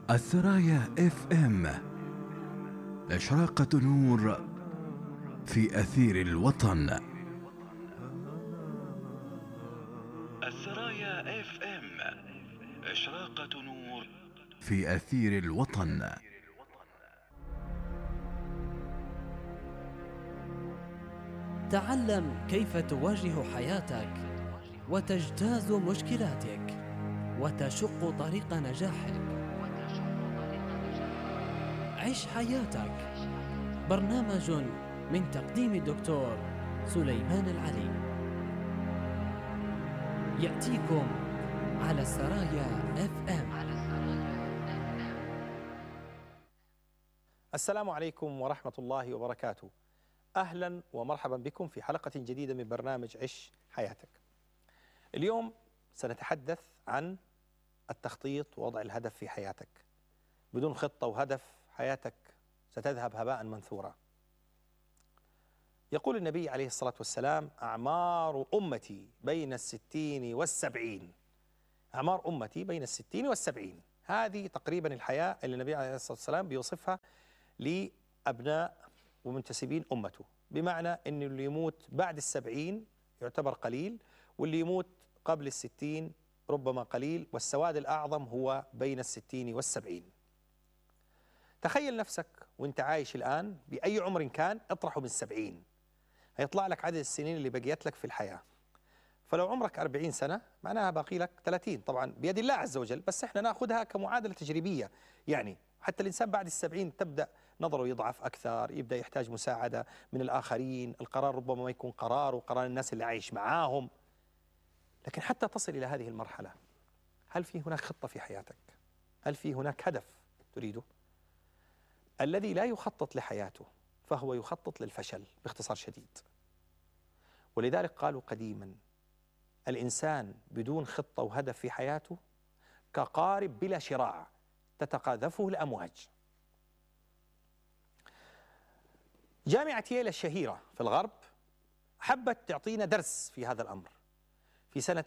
الثرايا اف ام، إشراقة نور في أثير الوطن. الثرايا اف ام، إشراقة نور في أثير الوطن. تعلم كيف تواجه حياتك وتجتاز مشكلاتك وتشق طريق نجاحك. عش حياتك، برنامج من تقديم الدكتور سليمان العلي، يأتيكم على الثرايا اف ام. السلام عليكم ورحمة الله وبركاته. أهلا ومرحبا بكم في حلقة جديدة من برنامج عش حياتك. اليوم سنتحدث عن التخطيط ووضع الهدف في حياتك. بدون خطة وهدف حياتك ستذهب هباء منثورا. يقول النبي عليه الصلاة والسلام: أعمار أمتي بين 60 و70. أعمار أمتي بين 60 و70، هذه تقريبا الحياة اللي النبي عليه الصلاة والسلام بيوصفها لأبناء ومنتسبين أمته، بمعنى أن اللي يموت بعد 70 يعتبر قليل، واللي يموت قبل 60 ربما قليل، والسواد الأعظم هو بين 60 و70. تخيل نفسك وانت عايش الآن بأي عمر كان، اطرحه من 70، هيطلع لك عدد السنين اللي بقيت لك في الحياة. فلو عمرك 40 سنة معناها باقي لك 30، طبعا بيد الله عز وجل، بس احنا ناخذها كمعادلة تجريبية. يعني حتى الإنسان بعد 70 تبدأ نظره يضعف أكثر، يبدأ يحتاج مساعدة من الآخرين، القرار ربما ما يكون قرار وقرار الناس اللي عايش معاهم. لكن حتى تصل إلى هذه المرحلة، هل في هناك خطة في حياتك؟ هل في هناك هدف تريده؟ الذي لا يخطط لحياته فهو يخطط للفشل باختصار شديد. ولذلك قالوا قديما: الإنسان بدون خطة وهدف في حياته كقارب بلا شراع تتقاذفه الأمواج. جامعة ييل الشهيرة في الغرب حبت تعطينا درس في هذا الأمر. في سنة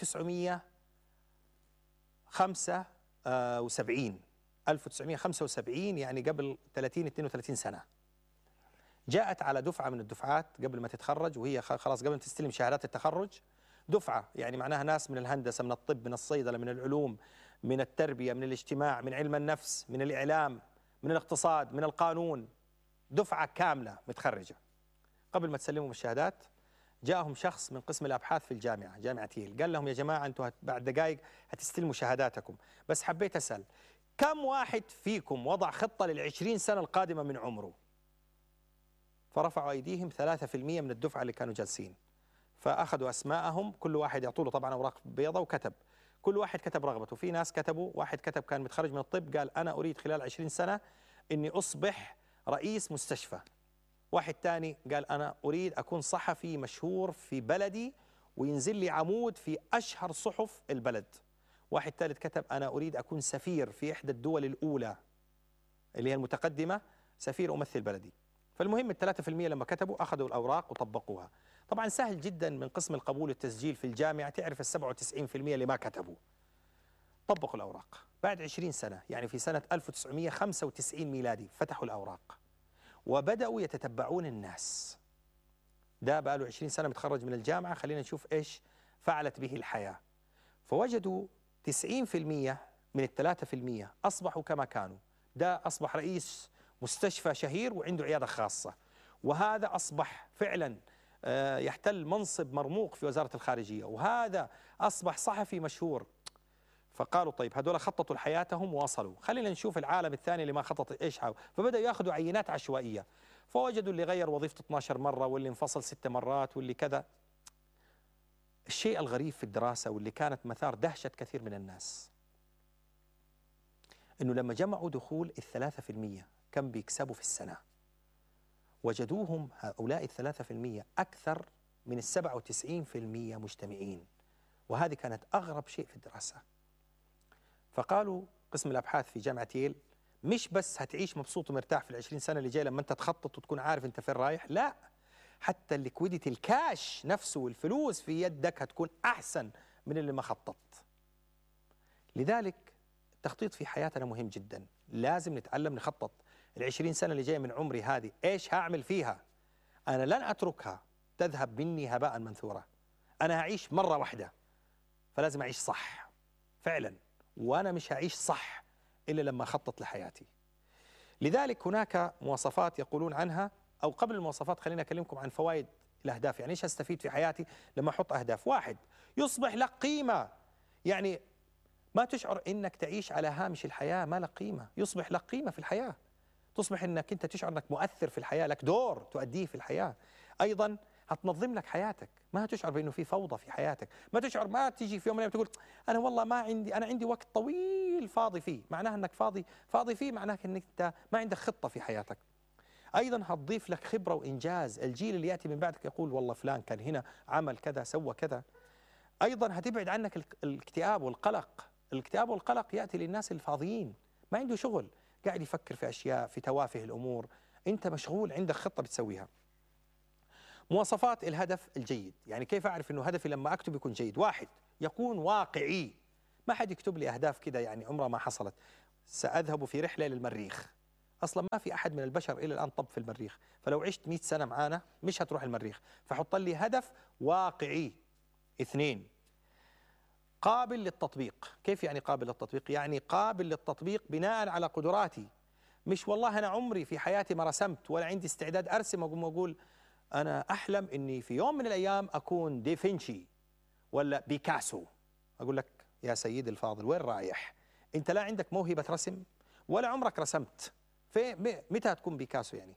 1975 يعني قبل 32 سنة، جاءت على دفعة من الدفعات قبل ما تتخرج، وهي خلاص قبل ما تستلم شهادات التخرج. دفعة يعني معناها ناس من الهندسة، من الطب، من الصيدلة، من العلوم، من التربية، من الاجتماع، من علم النفس، من الإعلام، من الاقتصاد، من القانون. دفعة كاملة متخرجة. قبل ما تسلمهم الشهادات جاءهم شخص من قسم الأبحاث في جامعة ييل، قال لهم: يا جماعة أنتم بعد دقائق هتستلموا شهاداتكم، بس حبيت أسأل كم واحد فيكم وضع خطة لل20 سنة القادمة من عمره؟ فرفعوا أيديهم 3% من الدفعة اللي كانوا جالسين. فأخذوا أسماءهم، كل واحد يعطوا له طبعا أوراق بيضة وكتب، كل واحد كتب رغبته. في ناس كتبوا، واحد كتب كان متخرج من الطب قال: أنا أريد خلال 20 سنة أني أصبح رئيس مستشفى. واحد تاني قال: أنا أريد أكون صحفي مشهور في بلدي وينزل لي عمود في أشهر صحف البلد. واحد ثالث كتب: أنا أريد أكون سفير في إحدى الدول الأولى اللي هي المتقدمة، سفير أمثل بلدي. فالمهم 3% لما كتبوا أخذوا الأوراق وطبقوها. طبعا سهل جدا من قسم القبول والتسجيل في الجامعة تعرف 97% اللي ما كتبوا. طبقوا الأوراق. بعد 20 سنة يعني في سنة 1995 ميلادي فتحوا الأوراق وبدأوا يتتبعون الناس. ده بقى له 20 سنة متخرج من الجامعة، خلينا نشوف إيش فعلت به الحياة. فوجدوا 90% من 3% أصبحوا كما كانوا. ده أصبح رئيس مستشفى شهير وعنده عيادة خاصة، وهذا أصبح فعلا يحتل منصب مرموق في وزارة الخارجية، وهذا أصبح صحفي مشهور. فقالوا: طيب هذول خططوا لحياتهم ووصلوا، خلينا نشوف العالم الثاني اللي ما خطط إيش حاول. فبدأوا يأخذوا عينات عشوائية، فوجدوا اللي غير وظيفته 12 مرة، واللي انفصل 6 مرات، واللي كذا. الشيء الغريب في الدراسة واللي كانت مثار دهشة كثير من الناس إنه لما جمعوا دخول 3% كم بيكسبوا في السنة، وجدوهم هؤلاء 3% أكثر من 97% مجتمعين. وهذه كانت أغرب شيء في الدراسة. فقالوا قسم الأبحاث في جامعة ييل: مش بس هتعيش مبسوط ومرتاح في 20 سنة اللي جاي لما أنت تخطط وتكون عارف أنت فين رايح، لا، حتى الليكويديتي، الكاش نفسه والفلوس في يدك هتكون أحسن من اللي ما خطط. لذلك التخطيط في حياتنا مهم جدا، لازم نتعلم نخطط. ال20 سنة اللي جاية من عمري هذه إيش هعمل فيها؟ أنا لن أتركها تذهب مني هباء منثورا، أنا هعيش مرة واحدة، فلازم أعيش صح فعلا، وأنا مش هعيش صح إلا لما أخطط لحياتي. لذلك هناك مواصفات يقولون عنها، أو قبل المواصفات خليني أكلمكم عن فوائد الأهداف. يعني إيش أستفيد في حياتي لما أحط أهداف؟ واحد، يصبح لك قيمة. يعني ما تشعر إنك تعيش على هامش الحياة ما لك قيمة، يصبح لك قيمة في الحياة، تصبح إنك أنت تشعر أنك مؤثر في الحياة، لك دور تؤديه في الحياة. أيضا هتنظم لك حياتك، ما هتشعر بأنه في فوضى في حياتك، ما تشعر، ما تيجي في يوم من الأيام تقول أنا والله ما عندي، أنا عندي وقت طويل فاضي فيه. معناها أنك فاضي فيه، معناها أنك أنت ما عندك خطة في حياتك. أيضا هتضيف لك خبرة وإنجاز، الجيل اللي يأتي من بعدك يقول والله فلان كان هنا عمل كذا سوى كذا. أيضا هتبعد عنك الاكتئاب والقلق. الاكتئاب والقلق يأتي للناس الفاضيين، ما عنده شغل، قاعد يفكر في أشياء، في توافه الأمور. أنت مشغول، عندك خطة بتسويها. مواصفات الهدف الجيد، يعني كيف أعرف أنه هدفي لما أكتب يكون جيد؟ واحد، يكون واقعي. ما حد يكتب لي أهداف كده يعني عمرها ما حصلت. سأذهب في رحلة للمريخ، أصلا ما في أحد من البشر إلى الآن طب في المريخ، فلو عشت 100 سنة معانا مش هتروح المريخ، فحط لي هدف واقعي. اثنين، قابل للتطبيق. كيف يعني قابل للتطبيق؟ يعني قابل للتطبيق بناء على قدراتي. مش والله أنا عمري في حياتي ما رسمت ولا عندي استعداد أرسم وأقول أنا أحلم إني في يوم من الأيام أكون ديفنشي ولا بيكاسو. أقول لك يا سيدي الفاضل وين رايح؟ أنت لا عندك موهبة رسم ولا عمرك رسمت، متى تكون بيكاسو يعني؟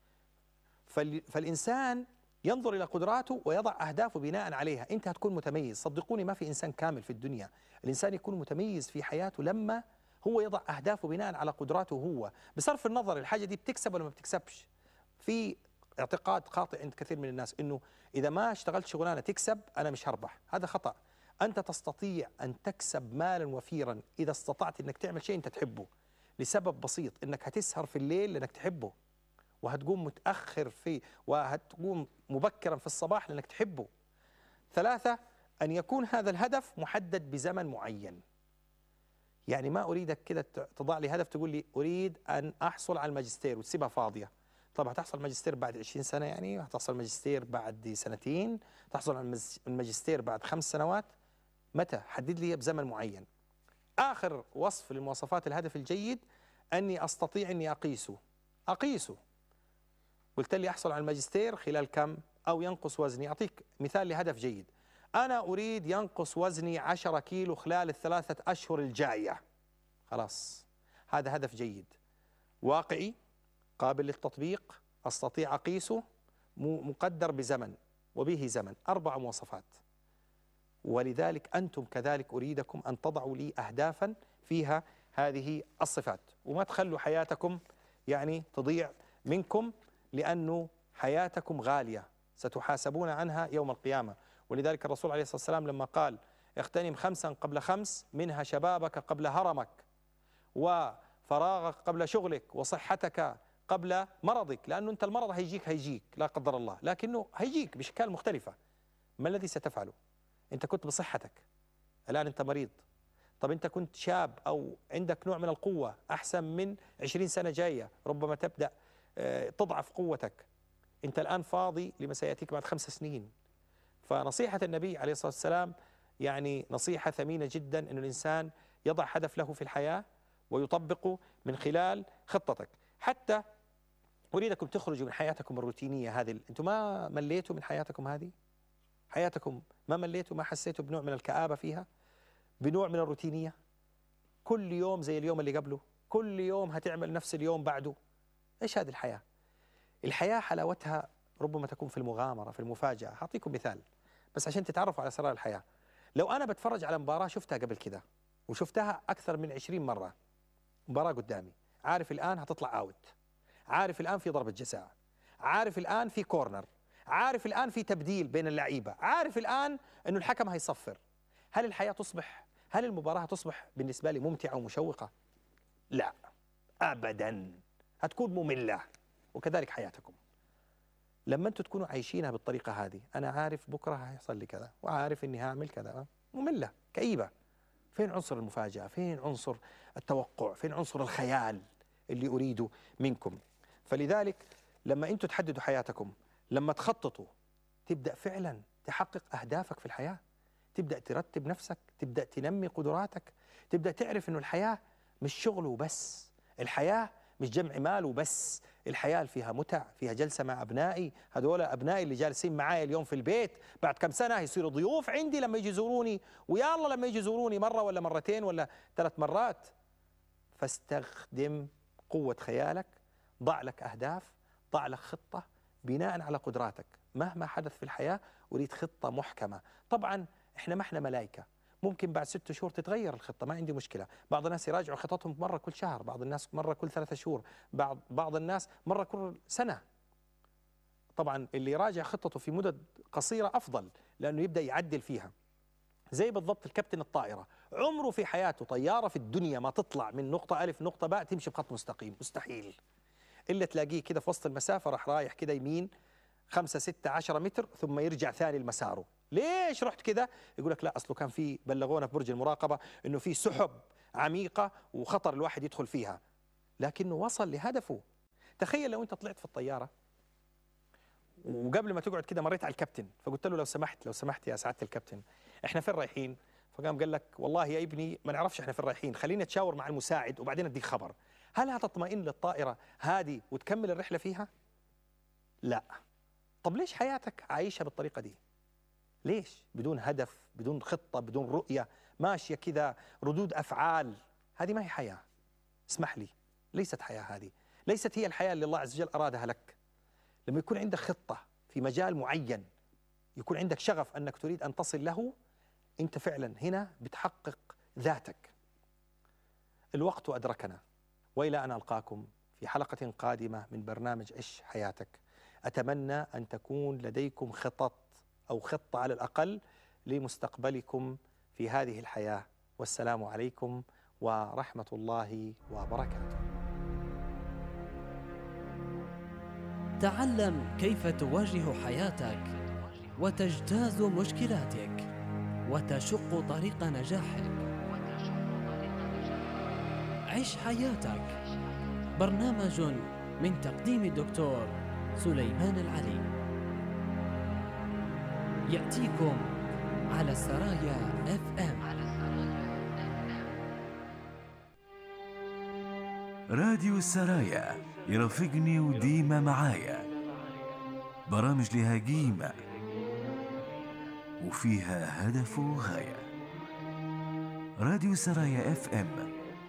فالإنسان ينظر إلى قدراته ويضع أهدافه بناء عليها. أنت هتكون متميز، صدقوني ما في إنسان كامل في الدنيا. الإنسان يكون متميز في حياته لما هو يضع أهدافه بناء على قدراته هو، بصرف النظر الحاجة دي بتكسب ولا ما بتكسبش. في اعتقاد خاطئ عند كثير من الناس إنه إذا ما اشتغلت شغلانة تكسب أنا مش هربح. هذا خطأ. أنت تستطيع أن تكسب مالا وفيرا إذا استطعت أنك تعمل شيء أنت تحبه، لسبب بسيط، أنك هتسهر في الليل لأنك تحبه، وهتقوم متأخر فيه، وهتقوم مبكرا في الصباح لأنك تحبه. ثلاثة، أن يكون هذا الهدف محدد بزمن معين. يعني ما أريدك كده تضع لي هدف تقول لي أريد أن أحصل على الماجستير وتسيبها فاضية. طب هتحصل ماجستير بعد 20 سنة يعني؟ هتحصل ماجستير بعد سنتين؟ تحصل على الماجستير بعد 5 سنوات؟ متى؟ حدد لي بزمن معين. آخر وصف لمواصفات الهدف الجيد أني أستطيع أني أقيسه. قلت لي أحصل على الماجستير خلال كم؟ أو ينقص وزني. أعطيك مثال لهدف جيد. أنا أريد ينقص وزني 10 كيلو خلال ال3 أشهر الجاية. خلاص، هذا هدف جيد، واقعي، قابل للتطبيق، أستطيع أقيسه، مقدر بزمن وبه زمن. 4 مواصفات. ولذلك أنتم كذلك أريدكم أن تضعوا لي أهدافا فيها هذه الصفات، وما تخلوا حياتكم يعني تضيع منكم، لأنه حياتكم غالية ستحاسبون عنها يوم القيامة. ولذلك الرسول عليه الصلاة والسلام لما قال اغتنم 5 قبل 5، منها شبابك قبل هرمك، وفراغك قبل شغلك، وصحتك قبل مرضك. لأنه أنت المرض هيجيك لا قدر الله، لكنه هيجيك بأشكال مختلفة. ما الذي ستفعله؟ أنت كنت بصحتك، الآن أنت مريض. طب أنت كنت شاب أو عندك نوع من القوة أحسن من 20 سنة جاية، ربما تبدأ تضعف قوتك. أنت الآن فاضي لما سيأتيك بعد 5 سنين. فنصيحة النبي عليه الصلاة والسلام يعني نصيحة ثمينة جدا، أن الإنسان يضع هدف له في الحياة ويطبقه من خلال خطتك. حتى أريدكم تخرجوا من حياتكم الروتينية هذه. أنتم ما مليتوا من حياتكم هذه؟ حياتكم ما مليتوا؟ ما حسيتوا بنوع من الكآبة فيها؟ بنوع من الروتينية؟ كل يوم زي اليوم اللي قبله، كل يوم هتعمل نفس اليوم بعده. إيش هذه الحياة؟ الحياة حلاوتها ربما تكون في المغامرة، في المفاجأة. هعطيكم مثال بس عشان تتعرفوا على أسرار الحياة. لو أنا بتفرج على مباراة شفتها قبل كده وشفتها أكثر من 20 مرة، مباراة قدامي، عارف الآن هتطلع أوت، عارف الآن في ضربة جزاء، عارف الآن في كورنر، عارف الآن في تبديل بين اللعيبة، عارف الآن أنه الحكم هيصفر، هل المباراة تصبح بالنسبة لي ممتعة ومشوقة؟ لا أبدا، هتكون مملة. وكذلك حياتكم لما أنتم تكونوا عايشينها بالطريقة هذه، أنا عارف بكرة هيحصل لي كذا، وعارف إني هعمل كذا، مملة كئيبة. فين عنصر المفاجأة؟ فين عنصر التوقع؟ فين عنصر الخيال اللي أريده منكم؟ فلذلك لما أنتم تحددوا حياتكم، لما تخططوا، تبدأ فعلا تحقق أهدافك في الحياة، تبدأ ترتب نفسك، تبدأ تنمي قدراتك، تبدأ تعرف أنه الحياة مش شغل وبس، الحياة مش جمع مال وبس، الحياة فيها متع، فيها جلسة مع أبنائي، هذول أبنائي اللي جالسين معايا اليوم في البيت بعد كم سنة يصيروا ضيوف عندي لما يجي يزوروني، ويا الله لما يجي يزوروني مرة ولا مرتين ولا 3 مرات. فاستخدم قوة خيالك، ضع لك أهداف، ضع لك خطة بناء على قدراتك. مهما حدث في الحياة أريد خطة محكمة. طبعا إحنا ما إحنا ملائكة، ممكن بعد 6 شهور تتغير الخطة، ما عندي مشكلة. بعض الناس يراجعوا خططهم مرة كل شهر، بعض الناس مرة كل 3 شهور، بعض الناس مرة كل سنة. طبعا اللي يراجع خطته في مدد قصيرة أفضل، لأنه يبدأ يعدل فيها. زي بالضبط الكابتن الطائرة، عمره في حياته طيارة في الدنيا ما تطلع من نقطة ألف نقطة باء تمشي بخط مستقيم، مستحيل. إلا تلاقيه كده في وسط المسافة راح رايح كده يمين 5 6 10 متر ثم يرجع ثاني لمساره. ليش رحت كده؟ يقول لك لا أصله كان في بلغونا في برج المراقبة إنه في سحب عميقة وخطر الواحد يدخل فيها، لكنه وصل لهدفه. تخيل لو أنت طلعت في الطيارة وقبل ما تقعد كده مريت على الكابتن فقلت له لو سمحت يا سعادة الكابتن احنا فين رايحين؟ فقام قال لك والله يا ابني ما نعرفش احنا فين رايحين، خلينا نتشاور مع المساعد وبعدين اديك خبر. هل هتطمئن للطائرة هذه وتكمل الرحلة فيها؟ لا. طب ليش حياتك عايشها بالطريقة دي؟ ليش؟ بدون هدف، بدون خطة، بدون رؤية، ماشية كذا ردود أفعال. هذه ما هي حياة، اسمح لي، ليست حياة هذه، ليست هي الحياة اللي الله عز وجل أرادها لك. لما يكون عندك خطة في مجال معين، يكون عندك شغف أنك تريد أن تصل له، أنت فعلا هنا بتحقق ذاتك. الوقت أدركنا، وإلى أن ألقاكم في حلقة قادمة من برنامج عش حياتك. أتمنى أن تكون لديكم خطط أو خطة على الأقل لمستقبلكم في هذه الحياة. والسلام عليكم ورحمة الله وبركاته. تعلم كيف تواجه حياتك وتجتاز مشكلاتك وتشق طريق نجاحك. عش حياتك، برنامج من تقديم الدكتور سليمان العلي، يأتيكم على السرايا FM. راديو السرايا يرافقني وديما معايا، برامج لها قيمة وفيها هدف وغاية. راديو السرايا FM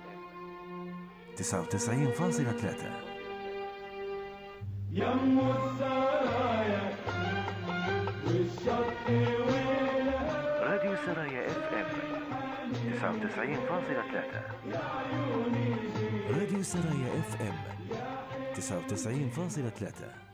99.3. يم السرايا والشط ويلها. راديو السرايا FM 99.3. راديو السرايا FM 99.3.